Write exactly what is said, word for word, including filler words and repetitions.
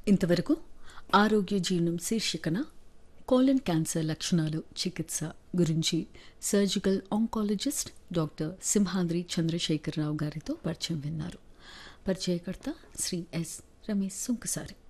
ఇంతవరకు ఆరోగ్య జీవనం శీర్షికన కోలన్ క్యాన్సర్ లక్షణాలు చికిత్స గురించి surgical oncologist doctor Simhadri Chandrashekar Rao గారితో పరిచయం విన్నారు. పరిచయకర్త శ్రీ ఎస్ రమేష్ సుంకసారి.